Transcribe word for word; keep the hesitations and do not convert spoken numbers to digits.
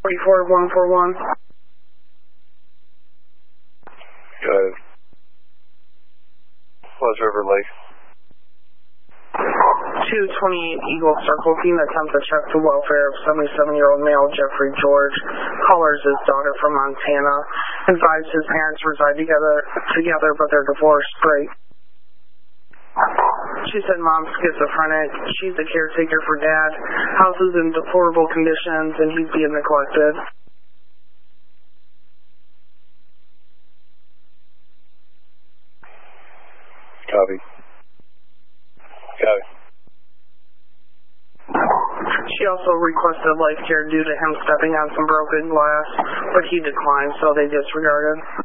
forty-four one four one. Go ahead. Pleasant River Lake. two twenty-eight Eagle Circle, being attempt to check the welfare of seventy-seven-year-old male Jeffrey George. Callers his daughter from Montana. Advised his parents reside together, together but they're divorced. Great. She said mom's schizophrenic. She's the caretaker for dad. House is in deplorable conditions and he's being neglected. Copy. Copy. She also requested life care due to him stepping on some broken glass, but he declined, so they disregarded.